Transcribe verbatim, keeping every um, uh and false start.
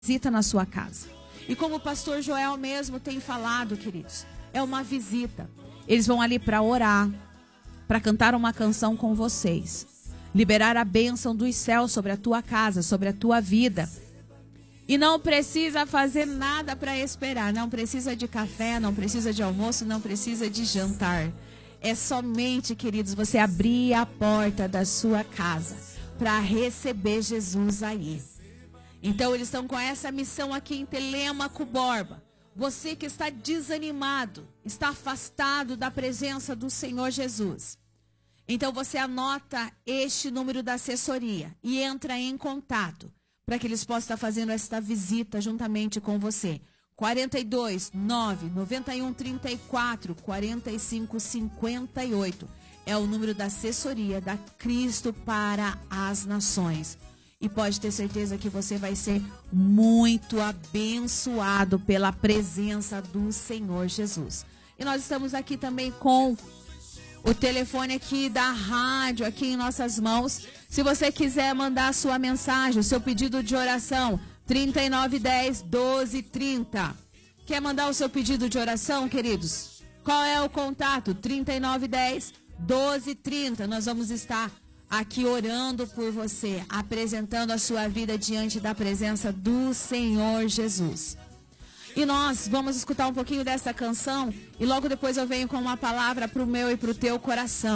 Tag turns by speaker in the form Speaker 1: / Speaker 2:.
Speaker 1: visita na sua casa. E como o pastor Joel mesmo tem falado, queridos, é uma visita. Eles vão ali para orar, para cantar uma canção com vocês, liberar a bênção dos céus sobre a tua casa, sobre a tua vida. E não precisa fazer nada para esperar, não precisa de café, não precisa de almoço, não precisa de jantar. É somente, queridos, você abrir a porta da sua casa para receber Jesus aí. Então eles estão com essa missão aqui em Telêmaco Borba. Você que está desanimado, está afastado da presença do Senhor Jesus. Então você anota este número da assessoria e entra em contato para que eles possam estar fazendo esta visita juntamente com você. quarenta e dois, nove, noventa e um, trinta e quatro, quarenta e cinco, cinquenta e oito. É o número da assessoria da Cristo para as Nações. E pode ter certeza que você vai ser muito abençoado pela presença do Senhor Jesus. E nós estamos aqui também com o telefone aqui da rádio, aqui em nossas mãos. Se você quiser mandar a sua mensagem, o seu pedido de oração, trinta e nove, dez, doze, trinta. Quer mandar o seu pedido de oração, queridos? Qual é o contato? trinta e nove, dez, doze, trinta. Nós vamos estar aqui orando por você, apresentando a sua vida diante da presença do Senhor Jesus. E nós vamos escutar um pouquinho dessa canção e logo depois eu venho com uma palavra para o meu e para o teu coração.